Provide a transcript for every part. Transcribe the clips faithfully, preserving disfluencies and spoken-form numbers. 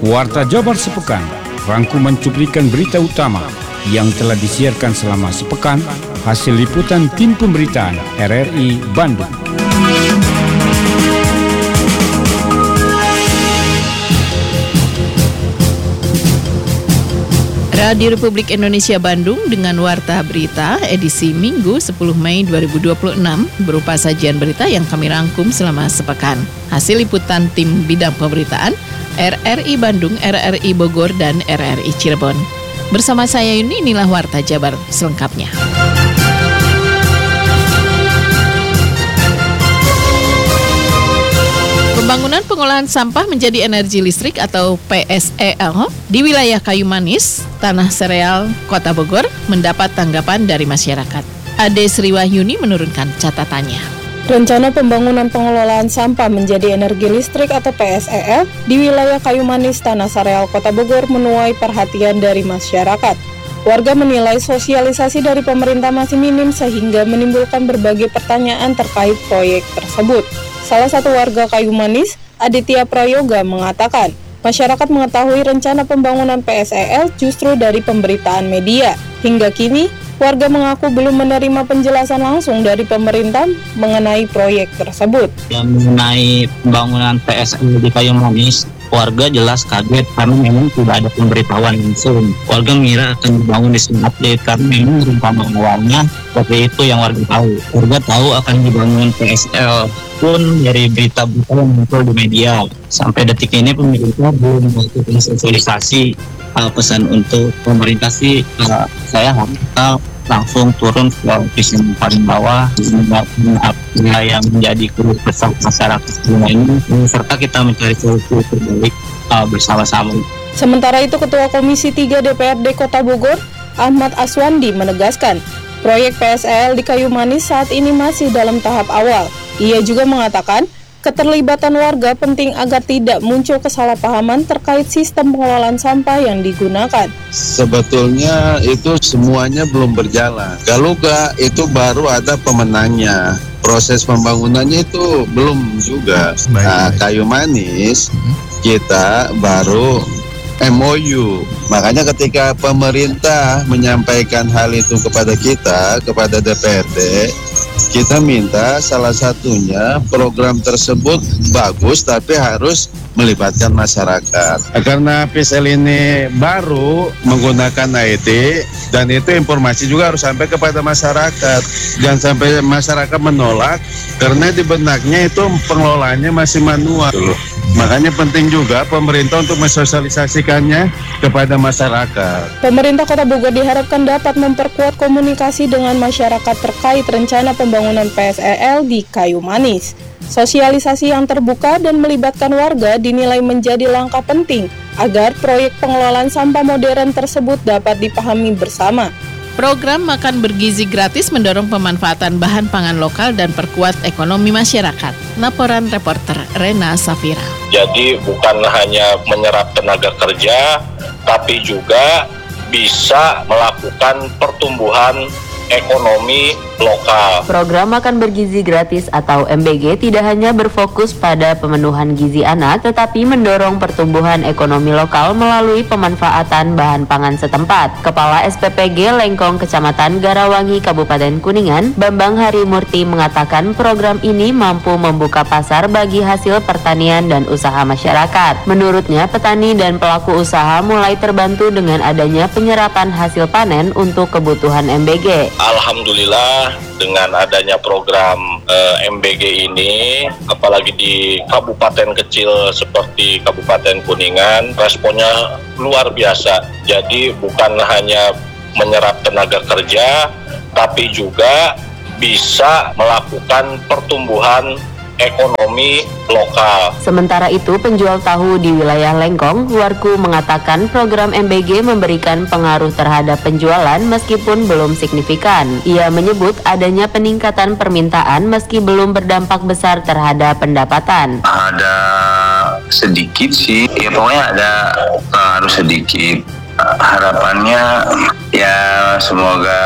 Warta Jabar Sepekan, rangkuman cuplikan berita utama yang telah disiarkan selama sepekan, hasil liputan tim pemberitaan R R I Bandung. Radio Republik Indonesia Bandung dengan Warta Berita edisi Minggu sepuluh Mei dua ribu dua puluh enam berupa sajian berita yang kami rangkum selama sepekan. Hasil liputan tim bidang pemberitaan R R I Bandung, R R I Bogor, dan R R I Cirebon. Bersama saya Yuni, inilah Warta Jabar selengkapnya. Pembangunan pengolahan sampah menjadi energi listrik atau P S E L di wilayah Kayu Manis, Tanah Sereal, Kota Bogor mendapat tanggapan dari masyarakat. Ade Sri Wahyuni menurunkan catatannya. Rencana pembangunan pengelolaan sampah menjadi energi listrik atau P S E L di wilayah Kayu Manis, Tanah Sereal, Kota Bogor menuai perhatian dari masyarakat. Warga menilai sosialisasi dari pemerintah masih minim sehingga menimbulkan berbagai pertanyaan terkait proyek tersebut. Salah satu warga Kayu Manis, Aditya Prayoga, mengatakan masyarakat mengetahui rencana pembangunan P S E L justru dari pemberitaan media. Hingga kini, warga mengaku belum menerima penjelasan langsung dari pemerintah mengenai proyek tersebut. Yang mengenai pembangunan P S E L di Kayu Manis, warga jelas kaget karena memang tidak ada pemberitahuan langsung. Warga mengira akan dibangun di Senin update karena memang rencana awalnya seperti itu yang warga tahu. Warga tahu akan dibangun P S E L pun dari berita-berita yang muncul di media. Sampai detik ini pemerintah belum melakukan sosialisasi. Uh, pesan untuk pemerintah sih, uh, saya harus kita langsung turun ke ofis yang paling bawah, apa yang menjadi keluh kesah masyarakat ini, serta kita mencari solusi terbaik uh, bersama-sama. Sementara itu, Ketua Komisi tiga D P R D Kota Bogor, Ahmad Aswandi, menegaskan proyek P S E L di Kayu Manis saat ini masih dalam tahap awal. Ia juga mengatakan keterlibatan warga penting agar tidak muncul kesalahpahaman terkait sistem pengelolaan sampah yang digunakan. Sebetulnya itu semuanya belum berjalan. Galuga itu baru ada pemenangnya. Proses pembangunannya itu belum juga. Nah, Kayu Manis kita baru M O U. Makanya ketika pemerintah menyampaikan hal itu kepada kita, kepada D P R D, kita minta salah satunya program tersebut bagus tapi harus melibatkan masyarakat. Karena P S E L ini baru menggunakan I T dan itu informasi juga harus sampai kepada masyarakat. Jangan sampai masyarakat menolak karena di benaknya itu pengelolaannya masih manual. Makanya penting juga pemerintah untuk mensosialisasikannya kepada masyarakat. Pemerintah Kota Bogor diharapkan dapat memperkuat komunikasi dengan masyarakat terkait rencana pembangunan P S E L di Kayu Manis. Sosialisasi yang terbuka dan melibatkan warga dinilai menjadi langkah penting agar proyek pengelolaan sampah modern tersebut dapat dipahami bersama. Program makan bergizi gratis mendorong pemanfaatan bahan pangan lokal dan perkuat ekonomi masyarakat. Laporan reporter Rena Safira. Jadi bukan hanya menyerap tenaga kerja, tapi juga bisa melakukan pertumbuhan ekonomi lokal. Program makan bergizi gratis atau M B G tidak hanya berfokus pada pemenuhan gizi anak, tetapi mendorong pertumbuhan ekonomi lokal melalui pemanfaatan bahan pangan setempat. Kepala S P P G Lengkong Kecamatan Garawangi Kabupaten Kuningan, Bambang Harimurti, mengatakan program ini mampu membuka pasar bagi hasil pertanian dan usaha masyarakat. Menurutnya, petani dan pelaku usaha mulai terbantu dengan adanya penyerapan hasil panen untuk kebutuhan M B G. Alhamdulillah dengan adanya program eh, M B G ini, apalagi di kabupaten kecil seperti Kabupaten Kuningan, responnya luar biasa. Jadi bukan hanya menyerap tenaga kerja, tapi juga bisa melakukan pertumbuhan ekonomi lokal. Sementara itu, penjual tahu di wilayah Lengkong, Warku, mengatakan program M B G memberikan pengaruh terhadap penjualan meskipun belum signifikan. Ia menyebut adanya peningkatan permintaan meski belum berdampak besar terhadap pendapatan. Ada sedikit sih, ya pokoknya ada pengaruh sedikit. harapannya ya semoga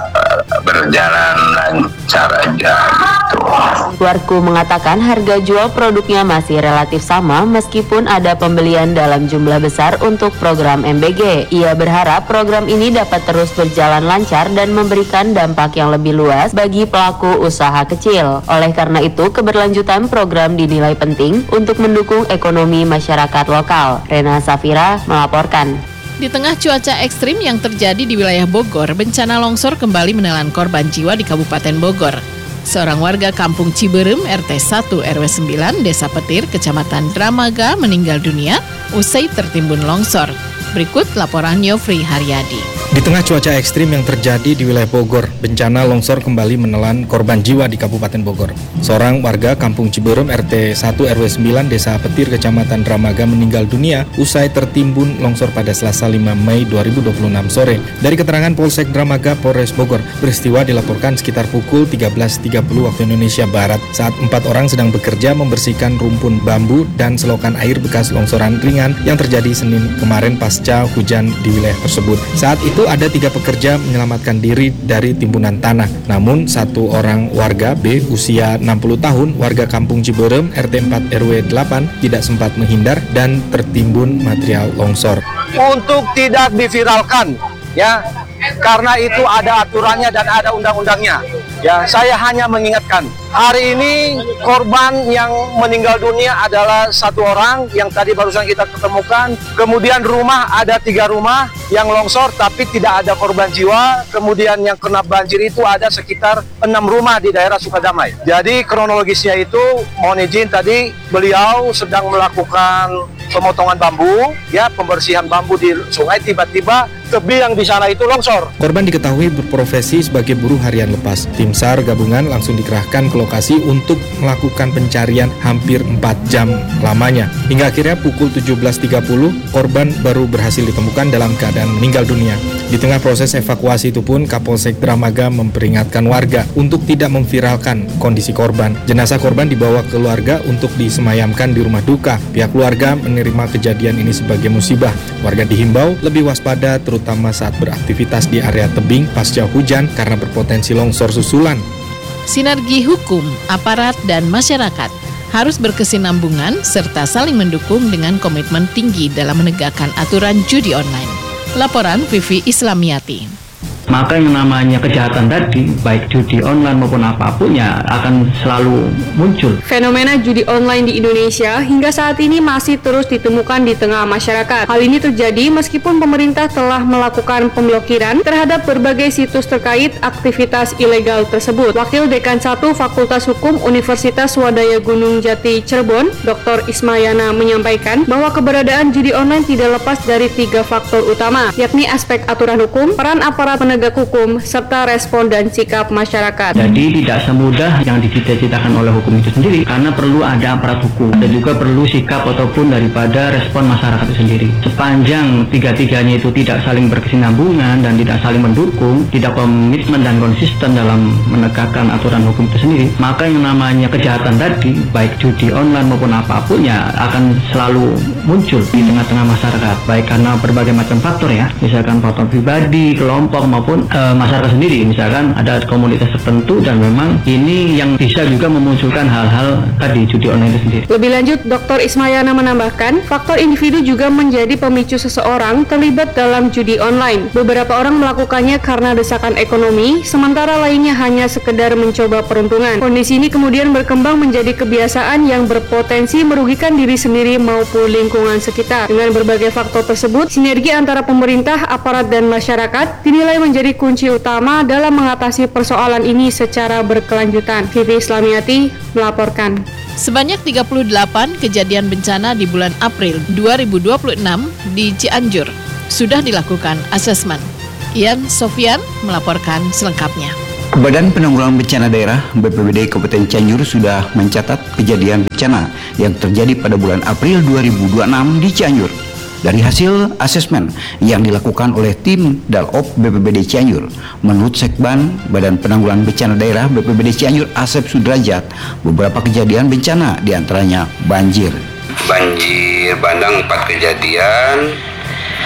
berjalan lancar aja gitu. Warku mengatakan harga jual produknya masih relatif sama meskipun ada pembelian dalam jumlah besar untuk program M B G. Ia berharap program ini dapat terus berjalan lancar dan memberikan dampak yang lebih luas bagi pelaku usaha kecil. Oleh karena itu, keberlanjutan program dinilai penting untuk mendukung ekonomi masyarakat lokal. Rena Safira melaporkan. Di tengah cuaca ekstrim yang terjadi di wilayah Bogor, bencana longsor kembali menelan korban jiwa di Kabupaten Bogor. Seorang warga Kampung Ciberem R T satu R W sembilan Desa Petir, Kecamatan Dramaga meninggal dunia usai tertimbun longsor. Berikut laporan Yofri Haryadi. Di tengah cuaca ekstrim yang terjadi di wilayah Bogor, bencana longsor kembali menelan korban jiwa di Kabupaten Bogor. Seorang warga Kampung Ciberem R T satu R W sembilan Desa Petir, Kecamatan Dramaga meninggal dunia usai tertimbun longsor pada Selasa lima Mei dua ribu dua puluh enam sore. Dari keterangan Polsek Dramaga Polres Bogor, peristiwa dilaporkan sekitar pukul tiga belas tiga puluh waktu Indonesia Barat saat empat orang sedang bekerja membersihkan rumpun bambu dan selokan air bekas longsoran ringan yang terjadi Senin kemarin pasca hujan di wilayah tersebut. Saat itu ada tiga pekerja menyelamatkan diri dari timbunan tanah. Namun satu orang warga B usia enam puluh tahun, warga Kampung Ciberem R T empat R W delapan tidak sempat menghindar dan tertimbun material longsor. Untuk tidak diviralkan, ya, karena itu ada aturannya dan ada undang-undangnya. Ya, saya hanya mengingatkan, hari ini korban yang meninggal dunia adalah satu orang yang tadi barusan kita ketemukan. Kemudian rumah ada tiga rumah yang longsor tapi tidak ada korban jiwa. Kemudian yang kena banjir itu ada sekitar enam rumah di daerah Sukadamai. Jadi kronologisnya itu, mohon izin tadi beliau sedang melakukan pemotongan bambu, ya, pembersihan bambu di sungai, tiba-tiba tebing yang di sana itu longsor. Korban diketahui berprofesi sebagai buruh harian lepas. Tim S A R gabungan langsung dikerahkan ke lokasi untuk melakukan pencarian hampir empat jam lamanya. Hingga akhirnya pukul tujuh belas tiga puluh, korban baru berhasil ditemukan dalam keadaan meninggal dunia. Di tengah proses evakuasi itu pun, Kapolsek Dramaga memperingatkan warga untuk tidak memviralkan kondisi korban. Jenazah korban dibawa ke keluarga untuk disemayamkan di rumah duka. Pihak keluarga menerima kejadian ini sebagai musibah. Warga dihimbau lebih waspada terutama saat beraktivitas di area tebing pasca hujan karena berpotensi longsor susulan. Sinergi hukum, aparat, dan masyarakat harus berkesinambungan serta saling mendukung dengan komitmen tinggi dalam menegakkan aturan judi online. Laporan Vivi Islamiati. Maka yang namanya kejahatan tadi, baik judi online maupun apapun, ya akan selalu muncul. Fenomena judi online di Indonesia hingga saat ini masih terus ditemukan di tengah masyarakat. Hal ini terjadi meskipun pemerintah telah melakukan pemblokiran terhadap berbagai situs terkait aktivitas ilegal tersebut. Wakil Dekan satu Fakultas Hukum Universitas Swadaya Gunung Jati Cirebon, Doktor Ismayana menyampaikan bahwa keberadaan judi online tidak lepas dari tiga faktor utama, yakni aspek aturan hukum, peran aparat penegak hukum, serta respon dan sikap masyarakat. Jadi tidak semudah yang dicita-citakan oleh hukum itu sendiri, karena perlu ada aparat hukum dan juga perlu sikap ataupun daripada respon masyarakat itu sendiri. Sepanjang tiga-tiganya itu tidak saling berkesinambungan dan tidak saling mendukung, tidak komitmen dan konsisten dalam menegakkan aturan hukum itu sendiri, maka yang namanya kejahatan tadi, baik judi online maupun apapun, ya akan selalu muncul di tengah-tengah masyarakat, baik karena berbagai macam faktor, ya, misalkan faktor pribadi, kelompok maupun maupun e, masyarakat sendiri, misalkan ada komunitas tertentu dan memang ini yang bisa juga memunculkan hal-hal tadi judi online itu sendiri. Lebih lanjut, Doktor Ismayana menambahkan, faktor individu juga menjadi pemicu seseorang terlibat dalam judi online. Beberapa orang melakukannya karena desakan ekonomi, sementara lainnya hanya sekedar mencoba peruntungan. Kondisi ini kemudian berkembang menjadi kebiasaan yang berpotensi merugikan diri sendiri maupun lingkungan sekitar. Dengan berbagai faktor tersebut, sinergi antara pemerintah, aparat, dan masyarakat dinilai menjadi jadi kunci utama dalam mengatasi persoalan ini secara berkelanjutan. Vivi Islamiati melaporkan. Sebanyak tiga puluh delapan kejadian bencana di bulan April dua ribu dua puluh enam di Cianjur sudah dilakukan asesmen. Ian Sofian melaporkan selengkapnya. Badan Penanggulangan Bencana Daerah B P B D Kabupaten Cianjur sudah mencatat kejadian bencana yang terjadi pada bulan April dua ribu dua puluh enam di Cianjur. Dari hasil asesmen yang dilakukan oleh tim Dalop B P B D Cianjur, menurut Sekban Badan Penanggulangan Bencana Daerah B P B D Cianjur Asep Sudrajat, beberapa kejadian bencana diantaranya banjir. Banjir bandang empat kejadian,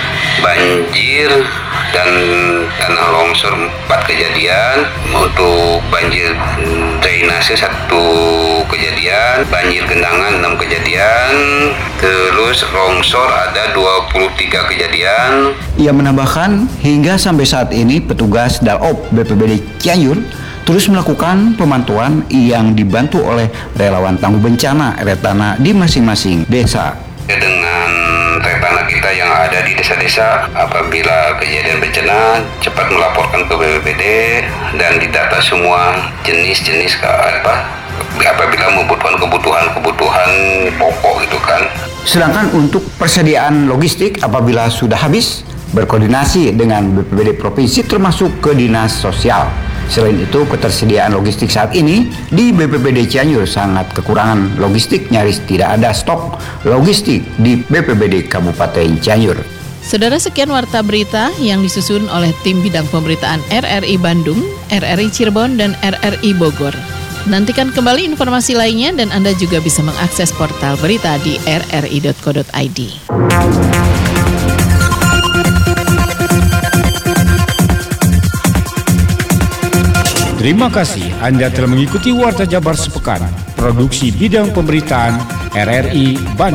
banjir dan tanah longsor empat kejadian, untuk banjir drainase satu kejadian, banjir genangan enam kejadian, terus longsor ada dua puluh tiga kejadian. Ia menambahkan hingga sampai saat ini petugas Dalop B P B D Cianjur terus melakukan pemantauan yang dibantu oleh relawan tangguh bencana Retana di masing-masing desa. Dengan Retana kita yang ada di desa-desa, apabila kejadian bencana cepat melaporkan ke B P B D dan didata semua jenis-jenis ke apa apabila membutuhkan kebutuhan-kebutuhan pokok gitu kan. Sedangkan untuk persediaan logistik apabila sudah habis, berkoordinasi dengan B P B D Provinsi termasuk ke Dinas Sosial. Selain itu, ketersediaan logistik saat ini di B P B D Cianjur sangat kekurangan logistik, nyaris tidak ada stok logistik di B P B D Kabupaten Cianjur. Saudara, sekian warta berita yang disusun oleh tim bidang pemberitaan R R I Bandung, R R I Cirebon, dan R R I Bogor. Nantikan kembali informasi lainnya dan Anda juga bisa mengakses portal berita di r r i dot co dot i d. Terima kasih Anda telah mengikuti Warta Jabar Sepekan, produksi bidang pemberitaan R R I Bandung.